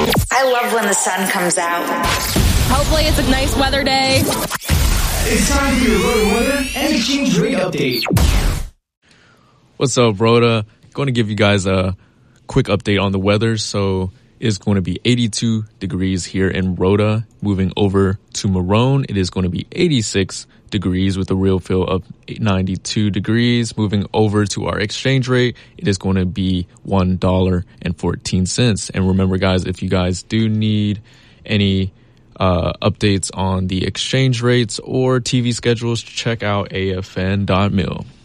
I love when the sun comes out. Hopefully it's a nice weather day. It's time for your Rhoda weather and exchange rate update. What's up, Rhoda? Going to give you guys a quick update on the weather. So it's going to be 82 degrees here in Rhoda. Moving over to Marone, it is going to be 86 degrees with a real feel of 92 degrees. Moving over to our exchange rate, it is going to be $1.14. And remember, guys, if you guys do need any updates on the exchange rates or TV schedules, check out afn.mil.